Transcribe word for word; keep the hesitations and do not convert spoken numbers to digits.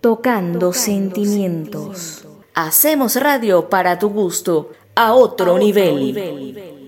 Tocando sentimientos. Hacemos radio para tu gusto a otro nivel.